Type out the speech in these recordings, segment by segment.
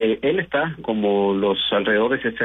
él está como los alrededor de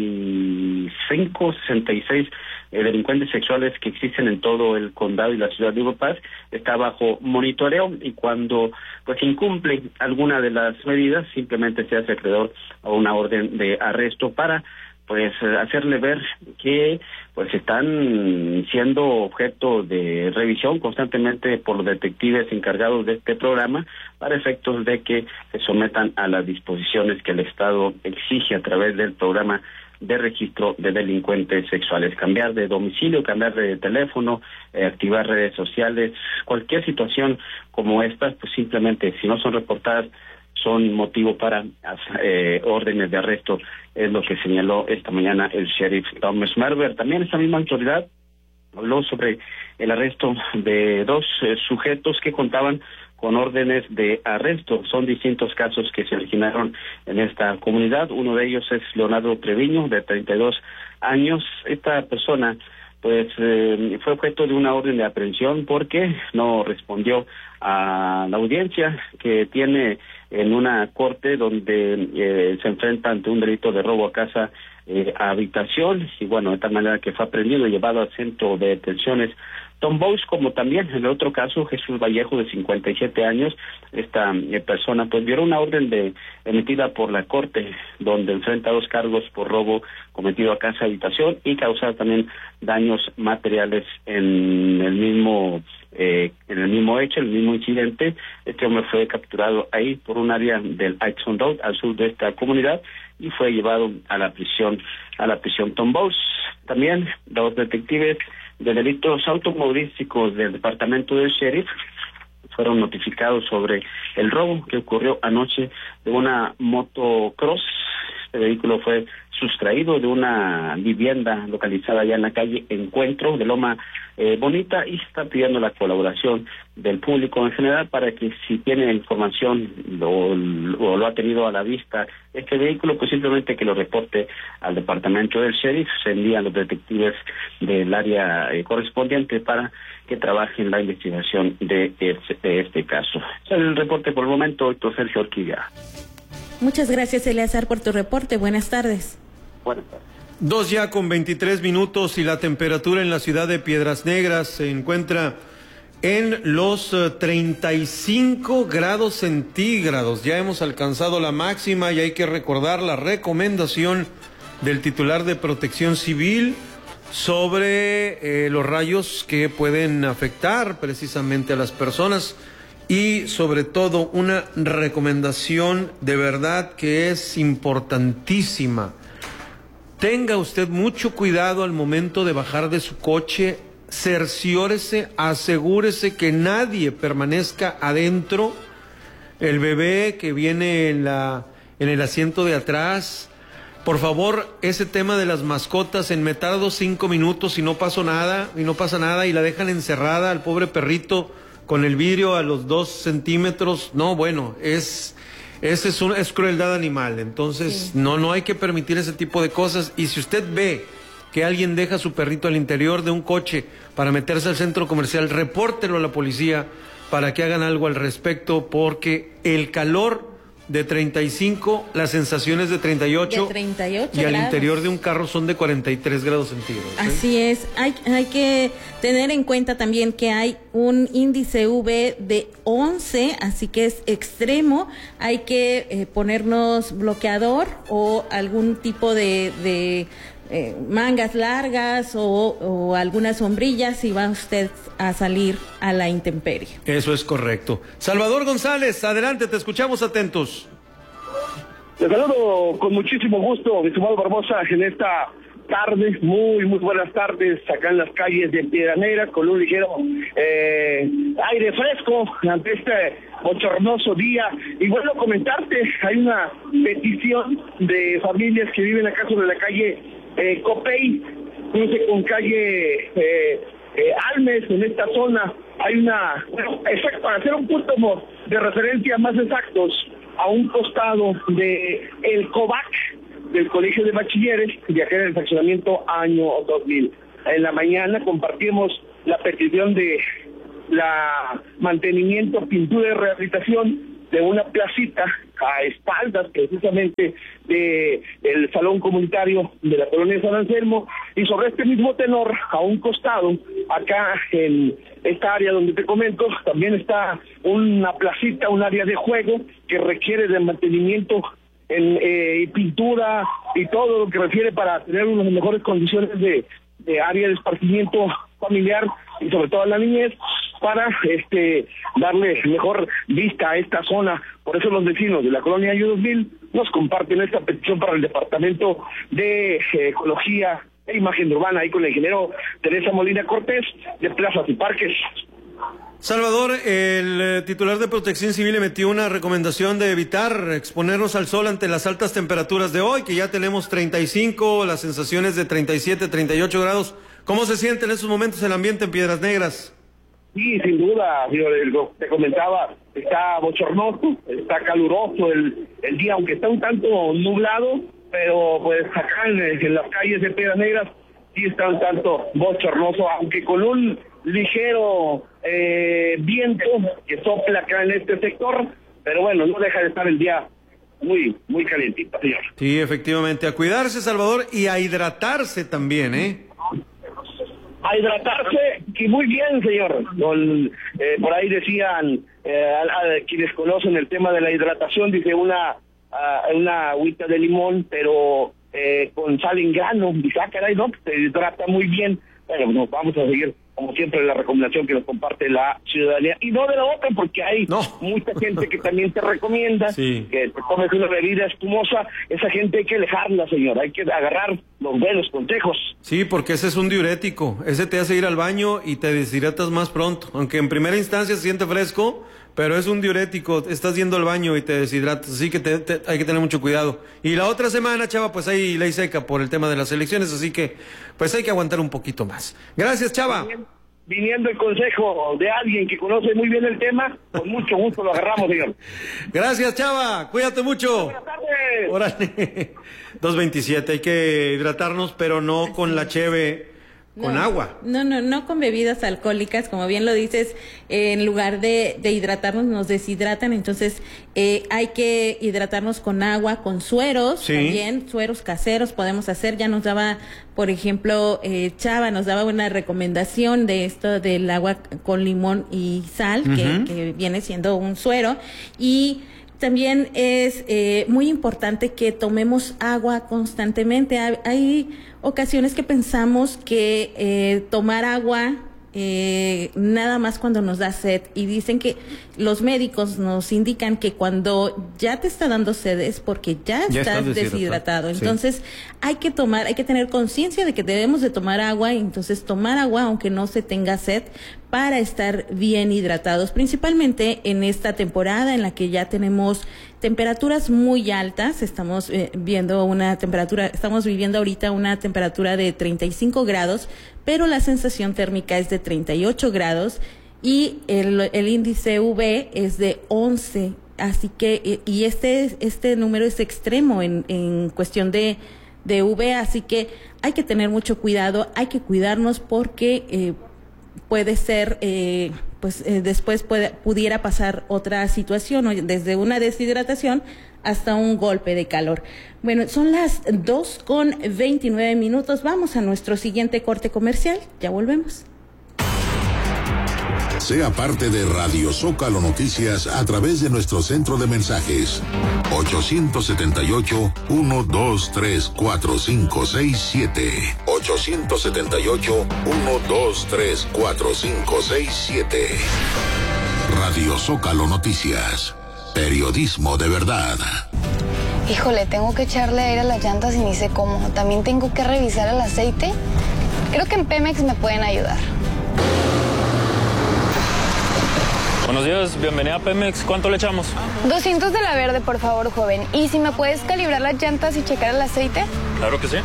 65, 66 delincuentes sexuales que existen en todo el condado y la ciudad de Eagle Pass, está bajo monitoreo, y cuando pues incumple alguna de las medidas, simplemente se hace acreedor a una orden de arresto para pues hacerle ver que pues están siendo objeto de revisión constantemente por los detectives encargados de este programa, para efectos de que se sometan a las disposiciones que el Estado exige a través del programa de registro de delincuentes sexuales. Cambiar de domicilio, cambiar de teléfono, activar redes sociales, cualquier situación como esta, pues simplemente si no son reportadas, son motivo para órdenes de arresto, es lo que señaló esta mañana el sheriff Thomas Marver. También esta misma autoridad habló sobre el arresto de dos sujetos que contaban con órdenes de arresto. Son distintos casos que se originaron en esta comunidad. Uno de ellos es Leonardo Treviño, de 32 años. Esta persona pues fue objeto de una orden de aprehensión porque no respondió a la audiencia que tiene en una corte donde se enfrenta ante un delito de robo a casa, a habitación, y bueno, de tal manera que fue aprendido y llevado al centro de detenciones Tom Bowes, como también en el otro caso Jesús Vallejo, de 57 años. Esta persona pues violó una orden emitida por la corte, donde enfrenta 2 cargos por robo cometido a casa habitación y causar también daños materiales en el mismo hecho, el mismo incidente. Este hombre fue capturado ahí por un área del Hudson Road, al sur de esta comunidad, y fue llevado a la prisión Tom Bowes. También los detectives de delitos automovilísticos del departamento del sheriff fueron notificados sobre el robo que ocurrió anoche de una motocross. Este vehículo fue sustraído de una vivienda localizada allá en la calle Encuentro de Loma Bonita, y está pidiendo la colaboración del público en general para que, si tiene información o lo ha tenido a la vista este vehículo, pues simplemente que lo reporte al departamento del sheriff. Se envían los detectives del área correspondiente para que trabajen la investigación de este caso. Ese es el reporte por el momento, doctor Sergio Orquídea. Muchas gracias, Eleazar, por tu reporte. Buenas tardes. Buenas tardes. 2:23 y la temperatura en la ciudad de Piedras Negras se encuentra en los 35 grados centígrados. Ya hemos alcanzado la máxima y hay que recordar la recomendación del titular de Protección Civil sobre los rayos que pueden afectar precisamente a las personas, y sobre todo una recomendación de verdad que es importantísima. Tenga usted mucho cuidado al momento de bajar de su coche, cerciórese, asegúrese que nadie permanezca adentro, el bebé que viene en el asiento de atrás. Por favor, ese tema de las mascotas, me tardo 5 minutos y no pasa nada, y la dejan encerrada al pobre perrito con el vidrio a los 2 centímetros. No, bueno, es crueldad animal. Entonces, sí, no hay que permitir ese tipo de cosas. Y si usted ve que alguien deja a su perrito al interior de un coche para meterse al centro comercial, repórtelo a la policía para que hagan algo al respecto, porque el calor de 35, las sensaciones de 38, y al grados. Interior de un carro son de 43 grados centígrados. Así es, hay que tener en cuenta también que hay un índice UV de 11, así que es extremo. Hay que ponernos bloqueador o algún tipo de mangas largas o algunas sombrillas si va usted a salir a la intemperie. Eso es correcto. Salvador González, adelante, te escuchamos atentos. Te saludo con muchísimo gusto, mi estimado Barbosa, en esta tarde, muy buenas tardes, acá en las calles de Piedras Negras, con un ligero aire fresco ante este bochornoso día. Y bueno, comentarte, hay una petición de familias que viven acá sobre la calle Copey, cruce con calle Almes. En esta zona hay para hacer un punto de referencia más exactos, a un costado de el COVAC, del Colegio de Bachilleres, de acá en el fraccionamiento año 2000. En la mañana compartimos la petición de la mantenimiento, pintura y rehabilitación de una placita a espaldas precisamente de el salón comunitario de la colonia San Anselmo, y sobre este mismo tenor, a un costado, acá en esta área donde te comento, también está una placita, un área de juego que requiere de mantenimiento en pintura y todo lo que refiere para tener unas mejores condiciones de área de esparcimiento familiar y sobre todo a la niñez, para darle mejor vista a esta zona. Por eso los vecinos de la colonia Año 2000 nos comparten esta petición para el Departamento de Ecología e Imagen Urbana, ahí con el ingeniero Teresa Molina Cortés, de Plazas y Parques. Salvador, el titular de Protección Civil emitió una recomendación de evitar exponernos al sol ante las altas temperaturas de hoy, que ya tenemos 35, las sensaciones de 37, 38 grados. ¿Cómo se siente en estos momentos el ambiente en Piedras Negras? Sí, sin duda, te comentaba, está bochornoso, está caluroso el día, aunque está un tanto nublado, pero pues acá en las calles de Piedras Negras sí está un tanto bochornoso, aunque con un ligero viento que sopla acá en este sector, pero bueno, no deja de estar el día muy, muy calientito, señor. Sí, efectivamente, a cuidarse, Salvador, y a hidratarse también, A hidratarse, y muy bien, señor. Por ahí decían, quienes conocen el tema de la hidratación, dice una agüita de limón, pero con sal en grano, dice, caray, no, se hidrata muy bien. Bueno, nos vamos a seguir, como siempre, la recomendación que nos comparte la ciudadanía, y no de la boca, porque hay mucha gente que también te recomienda que te tomes una bebida espumosa. Esa gente hay que dejarla, señor, hay que agarrar los buenos consejos. Sí, porque ese es un diurético, ese te hace ir al baño y te deshidratas más pronto, aunque en primera instancia se siente fresco, pero es un diurético, estás yendo al baño y te deshidratas, así que hay que tener mucho cuidado. Y la otra semana, Chava, pues hay ley seca por el tema de las elecciones, así que pues hay que aguantar un poquito más. Gracias, Chava. Viniendo el consejo de alguien que conoce muy bien el tema, con mucho gusto lo agarramos, señor. Gracias, Chava, cuídate mucho. Buenas tardes. Órale. 2:27, hay que hidratarnos, pero no con la cheve. Con agua. No con bebidas alcohólicas, como bien lo dices, en lugar de hidratarnos nos deshidratan, entonces hay que hidratarnos con agua, con sueros, también sueros caseros podemos hacer. Ya nos daba, por ejemplo, Chava nos daba una recomendación de esto del agua con limón y sal, que viene siendo un suero, y también es muy importante que tomemos agua constantemente. Hay ocasiones que pensamos que tomar agua nada más cuando nos da sed, y dicen que los médicos nos indican que cuando ya te está dando sed es porque ya estás deshidratado. Entonces hay que tener conciencia de que debemos de tomar agua, y entonces tomar agua aunque no se tenga sed, para estar bien hidratados, principalmente en esta temporada en la que ya tenemos temperaturas muy altas. Estamos viviendo ahorita una temperatura de 35 grados, pero la sensación térmica es de 38 grados y el índice UV es de 11, así que y este número es extremo en cuestión de UV, así que hay que tener mucho cuidado, hay que cuidarnos, porque puede ser, después pudiera pasar otra situación, ¿no? Desde una deshidratación hasta un golpe de calor. Bueno, son las 2:29. Vamos a nuestro siguiente corte comercial. Ya volvemos. Sea parte de Radio Zócalo Noticias a través de nuestro centro de mensajes 878-123-4567 878-123-4567. Radio Zócalo Noticias, periodismo de verdad. Híjole, tengo que echarle aire a las llantas y ni sé cómo. También tengo que revisar el aceite. Creo que en Pemex me pueden ayudar. Buenos días, bienvenida a Pemex. ¿Cuánto le echamos? 200 de la verde, por favor, joven. ¿Y si me puedes calibrar las llantas y checar el aceite? Claro que sí.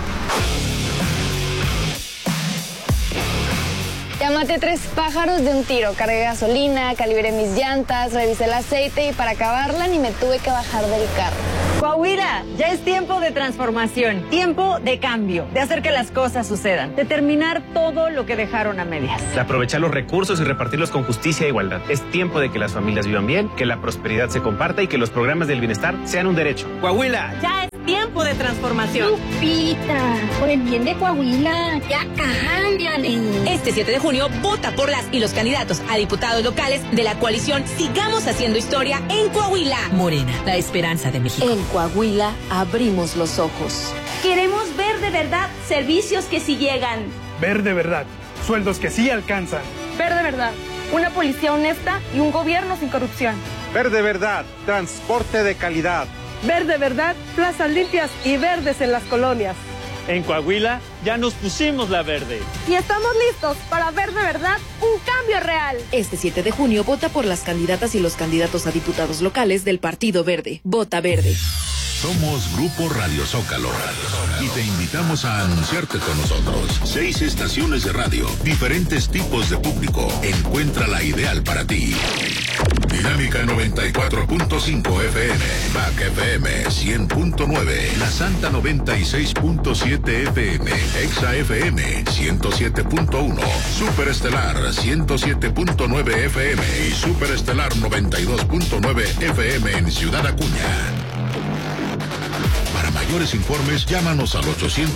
Ya maté 3 pájaros de un tiro. Cargué gasolina, calibré mis llantas, revisé el aceite y para acabarla ni me tuve que bajar del carro. Coahuila, ya es tiempo de transformación, tiempo de cambio, de hacer que las cosas sucedan, de terminar todo lo que dejaron a medias. De aprovechar los recursos y repartirlos con justicia e igualdad. Es tiempo de que las familias vivan bien, que la prosperidad se comparta y que los programas del bienestar sean un derecho. Coahuila. Ya es tiempo de transformación. Lupita, por el bien de Coahuila, ya cámbiale. Este 7 de junio, vota por las y los candidatos a diputados locales de la coalición Sigamos Haciendo Historia en Coahuila. Morena, la esperanza de México. En Coahuila, abrimos los ojos. Queremos ver de verdad servicios que sí llegan. Ver de verdad, sueldos que sí alcanzan. Ver de verdad, una policía honesta y un gobierno sin corrupción. Ver de verdad, transporte de calidad. Ver de verdad, plazas limpias y verdes en las colonias. En Coahuila ya nos pusimos la verde. Y estamos listos para ver de verdad un cambio real. Este 7 de junio vota por las candidatas y los candidatos a diputados locales del Partido Verde. Vota verde. Somos Grupo Radio Zócalo y te invitamos a anunciarte con nosotros. 6 estaciones de radio, diferentes tipos de público. Encuentra la ideal para ti. Dinámica 94.5 FM, Bac FM 100.9, La Santa 96.7 FM, Exa FM 107.1, Superestelar 107.9 FM y Superestelar 92.9 FM en Ciudad Acuña. Para mayores informes, llámanos al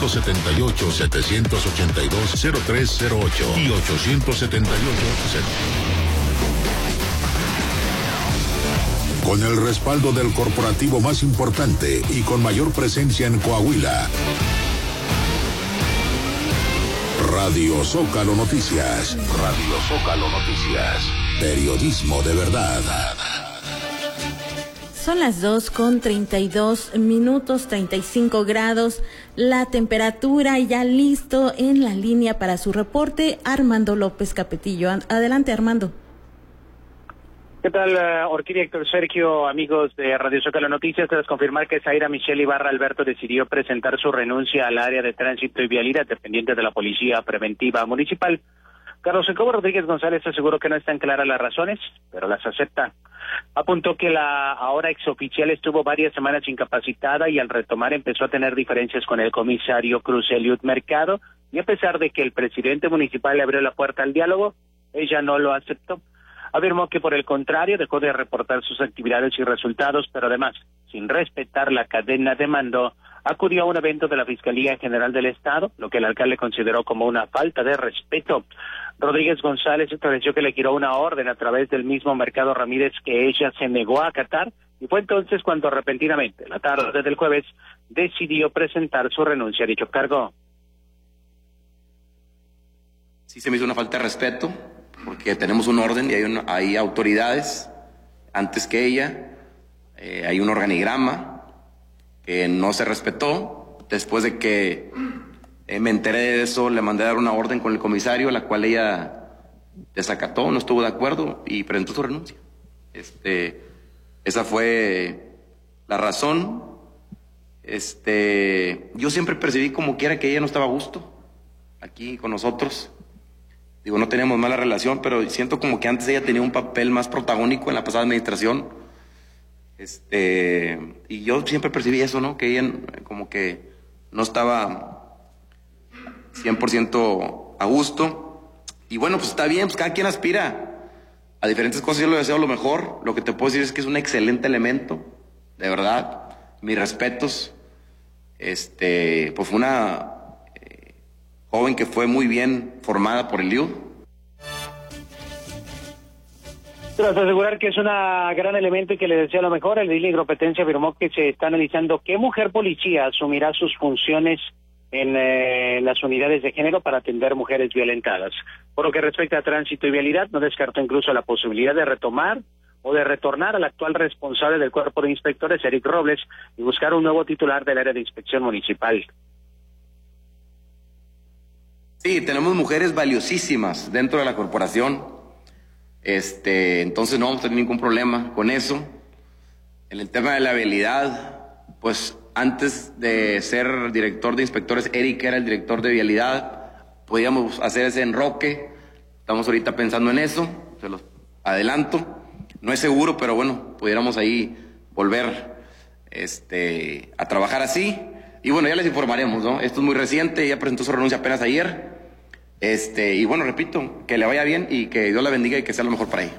878-782-0308 y 878. Con el respaldo del corporativo más importante y con mayor presencia en Coahuila. Radio Zócalo Noticias. Radio Zócalo Noticias. Periodismo de verdad. Son las 2:32, 35 grados, la temperatura, ya listo en la línea para su reporte, Armando López Capetillo. Adelante, Armando. ¿Qué tal, Orquídea, Héctor, Sergio, amigos de Radio Zócalo Noticias? Tras confirmar que Zaira Michelle Ibarra Alberto decidió presentar su renuncia al área de tránsito y vialidad dependiente de la Policía Preventiva Municipal. Carlos Jacobo Rodríguez González aseguró que no están claras las razones, pero las acepta. Apuntó que la ahora exoficial estuvo varias semanas incapacitada y al retomar empezó a tener diferencias con el comisario Cruz Eliud Mercado, y a pesar de que el presidente municipal le abrió la puerta al diálogo, ella no lo aceptó. Afirmó que por el contrario dejó de reportar sus actividades y resultados, pero además, sin respetar la cadena de mando, acudió a un evento de la Fiscalía General del Estado, lo que el alcalde consideró como una falta de respeto. Rodríguez González estableció que le giró una orden a través del mismo Mercado Ramírez que ella se negó a acatar, y fue entonces cuando repentinamente, la tarde del jueves, decidió presentar su renuncia a dicho cargo. Sí se me hizo una falta de respeto, porque tenemos un orden y hay autoridades antes que ella, hay un organigrama que no se respetó. Después de que me enteré de eso, le mandé a dar una orden con el comisario, la cual ella desacató, no estuvo de acuerdo y presentó su renuncia. Esa fue la razón. Yo siempre percibí como quiera que ella no estaba a gusto aquí con nosotros. Digo, no teníamos mala relación, pero siento como que antes ella tenía un papel más protagónico en la pasada administración. Y yo siempre percibí eso, ¿no? Que ella como que no estaba 100% a gusto. Y bueno, pues está bien, pues cada quien aspira a diferentes cosas. Yo le deseo lo mejor. Lo que te puedo decir es que es un excelente elemento, de verdad. Mis respetos. Pues fue una joven que fue muy bien formada por el IUD. Tras asegurar que es una gran elemento y que le desea lo mejor, el edil de Hidropetencia afirmó que se está analizando qué mujer policía asumirá sus funciones en las unidades de género para atender mujeres violentadas. Por lo que respecta a tránsito y vialidad, no descartó incluso la posibilidad de retomar o de retornar al actual responsable del cuerpo de inspectores, Eric Robles, y buscar un nuevo titular del área de inspección municipal. Sí, tenemos mujeres valiosísimas dentro de la corporación. Entonces no vamos a tener ningún problema con eso. En el tema de la vialidad, pues antes de ser director de inspectores, Eric era el director de vialidad. Podíamos hacer ese enroque. Estamos ahorita pensando en eso, se los adelanto. No es seguro, pero bueno, pudiéramos ahí volver a trabajar así. Y bueno, ya les informaremos, ¿no? Esto es muy reciente, ella presentó su renuncia apenas ayer. Y bueno, repito, que le vaya bien y que Dios la bendiga y que sea lo mejor para ella.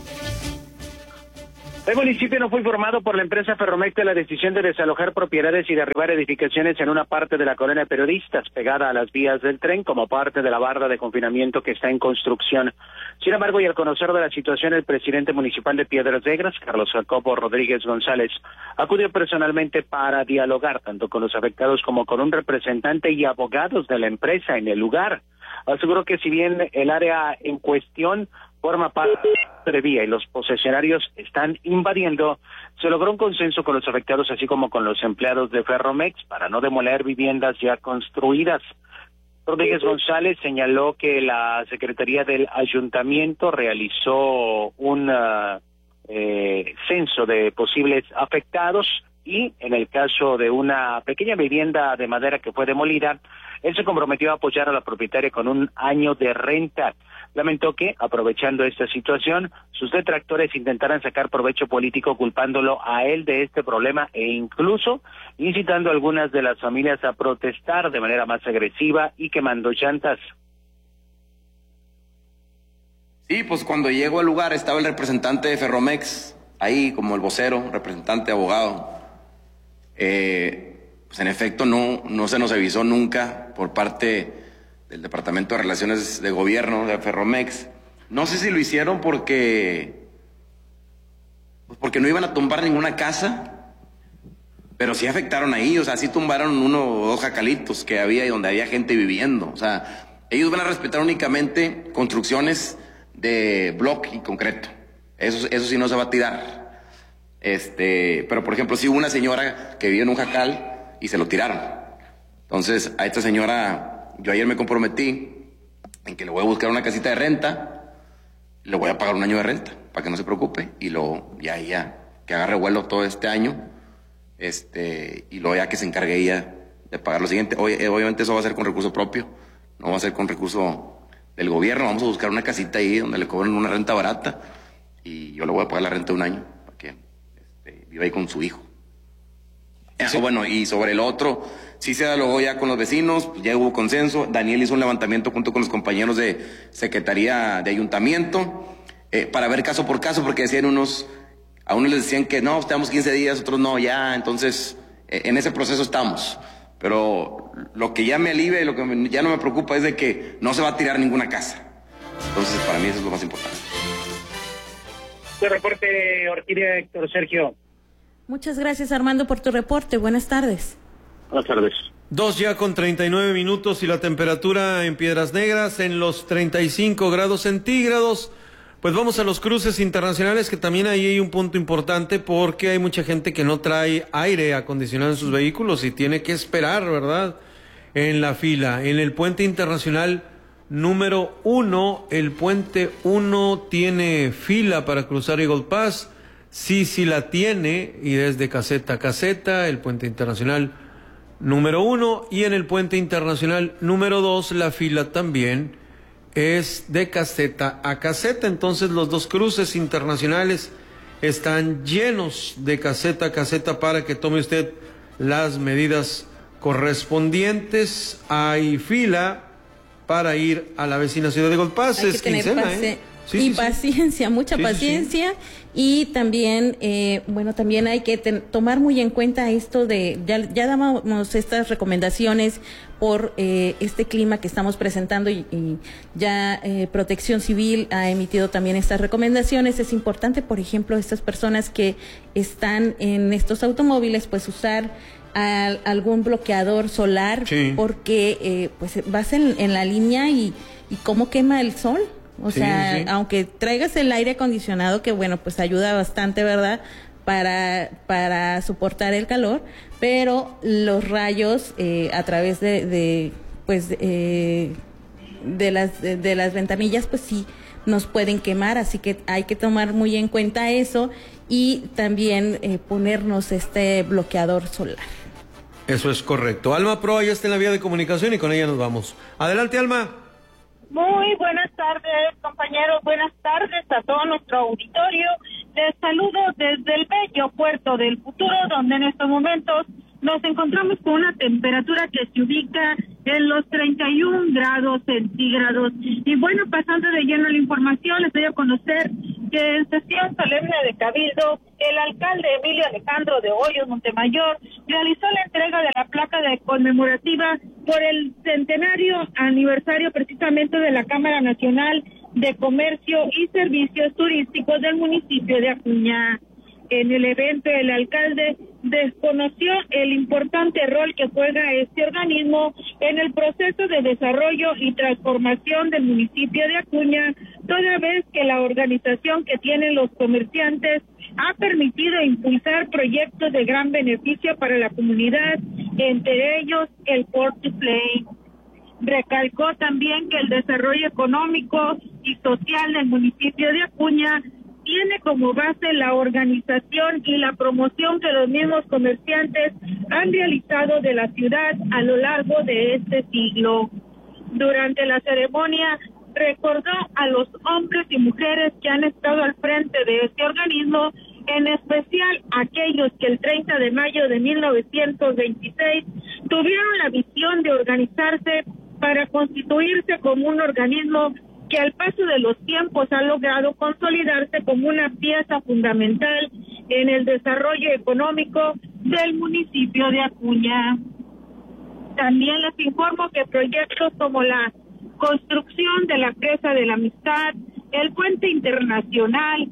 El municipio no fue informado por la empresa Ferromex de la decisión de desalojar propiedades y derribar edificaciones en una parte de la colonia de Periodistas, pegada a las vías del tren, como parte de la barda de confinamiento que está en construcción. Sin embargo, y al conocer de la situación, el presidente municipal de Piedras Negras, Carlos Jacobo Rodríguez González, acudió personalmente para dialogar tanto con los afectados como con un representante y abogados de la empresa en el lugar. Aseguró que si bien el área en cuestión forma parte de vía y los posesionarios están invadiendo, se logró un consenso con los afectados así como con los empleados de Ferromex para no demoler viviendas ya construidas. Rodríguez González señaló que la Secretaría del Ayuntamiento realizó un censo de posibles afectados y en el caso de una pequeña vivienda de madera que fue demolida, él se comprometió a apoyar a la propietaria con 1 año de renta. Lamentó que, aprovechando esta situación, sus detractores intentaran sacar provecho político culpándolo a él de este problema e incluso incitando a algunas de las familias a protestar de manera más agresiva y quemando llantas. Sí, pues cuando llego al lugar estaba el representante de Ferromex, ahí como el vocero, representante, abogado. Pues en efecto no se nos avisó nunca por parte del Departamento de Relaciones de Gobierno de Ferromex. No sé si lo hicieron porque no iban a tumbar ninguna casa, pero sí afectaron ahí, o sea, sí tumbaron 1 o 2 jacalitos que había y donde había gente viviendo. O sea, ellos van a respetar únicamente construcciones de bloque y concreto. Eso sí no se va a tirar. Pero por ejemplo, sí hubo una señora que vivía en un jacal y se lo tiraron. Entonces, a esta señora, yo ayer me comprometí en que le voy a buscar una casita de renta, le voy a pagar 1 año de renta, para que no se preocupe, y ya, que agarre vuelo todo este año, y luego ya que se encargue ella de pagar lo siguiente. Obviamente eso va a ser con recurso propio, no va a ser con recurso del gobierno. Vamos a buscar una casita ahí donde le cobren una renta barata, y yo le voy a pagar la renta de 1 año, para que viva ahí con su hijo. Sí. Bueno, y sobre el otro, sí se dialogó ya con los vecinos, ya hubo consenso. Daniel hizo un levantamiento junto con los compañeros de Secretaría de Ayuntamiento para ver caso por caso, porque decían a unos les decían que no, estamos 15 días, otros no, ya. Entonces, en ese proceso estamos. Pero lo que ya me alivia y lo que ya no me preocupa es de que no se va a tirar ninguna casa. Entonces, para mí eso es lo más importante. De reporte, Orquídea, Héctor Sergio. Muchas gracias, Armando, por tu reporte. Buenas tardes. Buenas tardes. 2:39 y la temperatura en Piedras Negras en los 35 grados centígrados. Pues vamos a los cruces internacionales, que también ahí hay un punto importante porque hay mucha gente que no trae aire acondicionado en sus vehículos y tiene que esperar, ¿verdad?, en la fila. En el puente internacional número 1, el puente 1 tiene fila para cruzar Eagle Pass. Sí la tiene, y desde caseta a caseta, el puente internacional número 1, y en el puente internacional número 2 la fila también es de caseta a caseta. Entonces los 2 cruces internacionales están llenos de caseta a caseta para que tome usted las medidas correspondientes. Hay fila para ir a la vecina ciudad de Eagle Pass. Hay que tener paciencia, mucha paciencia. Y también, también hay que tomar muy en cuenta esto de, ya damos estas recomendaciones por este clima que estamos presentando y ya Protección Civil ha emitido también estas recomendaciones. Es importante, por ejemplo, estas personas que están en estos automóviles, pues usar algún bloqueador solar, porque pues vas en la línea y cómo quema el sol. O sea, aunque traigas el aire acondicionado, que bueno, pues ayuda bastante, ¿verdad?, para soportar el calor, pero los rayos a través de las ventanillas, pues sí nos pueden quemar, así que hay que tomar muy en cuenta eso y también ponernos este bloqueador solar. Eso es correcto. Alma Pro ya está en la vía de comunicación y con ella nos vamos. Adelante, Alma. Muy buenas tardes, compañeros. Buenas tardes a todo nuestro auditorio. Les saludo desde el bello puerto del Futuro, donde en estos momentos nos encontramos con una temperatura que se ubica en los 31 grados centígrados. Y bueno, pasando de lleno a la información, les doy a conocer que en sesión solemne de Cabildo, el alcalde Emilio Alejandro de Hoyos Montemayor realizó la entrega de la placa de conmemorativa por el centenario aniversario precisamente de la Cámara Nacional de Comercio y Servicios Turísticos del municipio de Acuña. En el evento, el alcalde desconoció el importante rol que juega este organismo en el proceso de desarrollo y transformación del municipio de Acuña, toda vez que la organización que tienen los comerciantes ha permitido impulsar proyectos de gran beneficio para la comunidad, entre ellos el Port to Play. Recalcó también que el desarrollo económico y social del municipio de Acuña tiene como base la organización y la promoción que los mismos comerciantes han realizado de la ciudad a lo largo de este siglo. Durante la ceremonia, recordó a los hombres y mujeres que han estado al frente de este organismo, en especial aquellos que el 30 de mayo de 1926 tuvieron la visión de organizarse para constituirse como un organismo que al paso de los tiempos ha logrado consolidarse como una pieza fundamental en el desarrollo económico del municipio de Acuña. También les informo que proyectos como la construcción de la Presa de la Amistad, el Puente Internacional,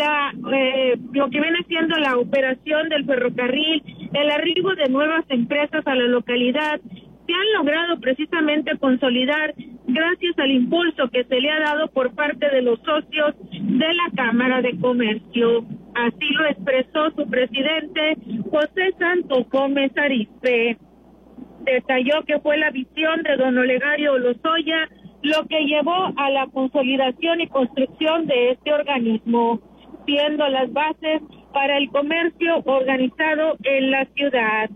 lo que viene siendo la operación del ferrocarril, el arribo de nuevas empresas a la localidad, se han logrado precisamente consolidar gracias al impulso que se le ha dado por parte de los socios de la Cámara de Comercio. Así lo expresó su presidente, José Santos Gómez Arizpe. Detalló que fue la visión de don Olegario Lozoya lo que llevó a la consolidación y construcción de este organismo, siendo las bases para el comercio organizado en la ciudad.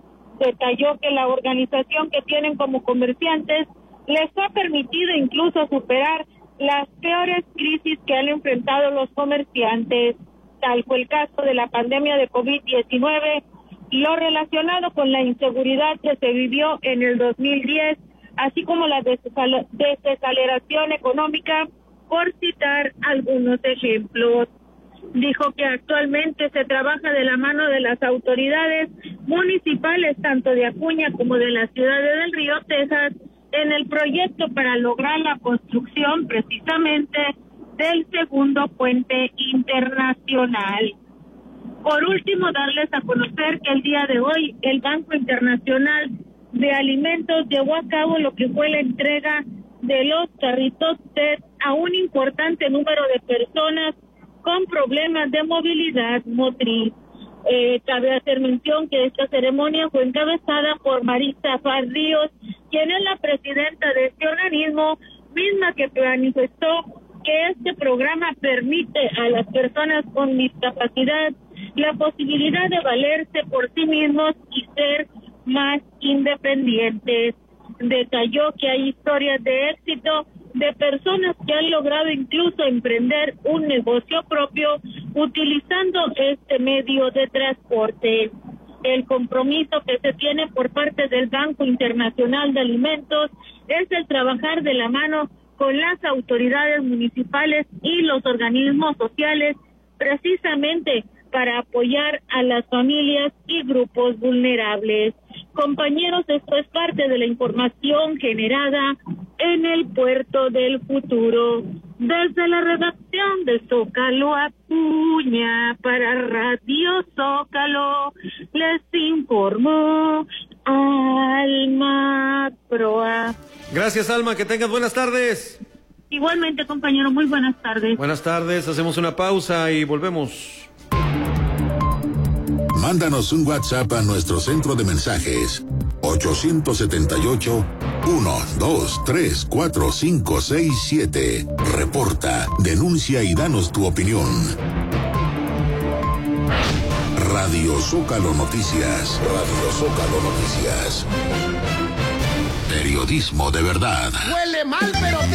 Detalló que la organización que tienen como comerciantes les ha permitido incluso superar las peores crisis que han enfrentado los comerciantes, tal fue el caso de la pandemia de COVID-19, lo relacionado con la inseguridad que se vivió en el 2010, así como la desaceleración económica, por citar algunos ejemplos. Dijo que actualmente se trabaja de la mano de las autoridades municipales, tanto de Acuña como de la ciudad de Del Río, Texas, en el proyecto para lograr la construcción precisamente del segundo puente internacional. Por último, darles a conocer que el día de hoy el Banco Internacional de Alimentos llevó a cabo lo que fue la entrega de los carritos TED a un importante número de personas con problemas de movilidad motriz. Cabe hacer mención que esta ceremonia fue encabezada por Marisa Faz Ríos, quien es la presidenta de este organismo, misma que manifestó que este programa permite a las personas con discapacidad la posibilidad de valerse por sí mismos y ser más independientes. Detalló que hay historias de éxito de personas que han logrado incluso emprender un negocio propio utilizando este medio de transporte. El compromiso que se tiene por parte del Banco Internacional de Alimentos es el trabajar de la mano con las autoridades municipales y los organismos sociales, precisamente para apoyar a las familias y grupos vulnerables. Compañeros, esto es parte de la información generada en el Puerto del Futuro. Desde la redacción de Zócalo Acuña para Radio Zócalo, les informó Alma Proa. Gracias, Alma, que tengas buenas tardes. Igualmente, compañero, muy buenas tardes. Buenas tardes, hacemos una pausa y volvemos. Mándanos un WhatsApp a nuestro centro de mensajes 878-123-4567. Reporta, denuncia y danos tu opinión. Radio Zócalo Noticias. Radio Zócalo Noticias. Periodismo de verdad. Huele mal, pero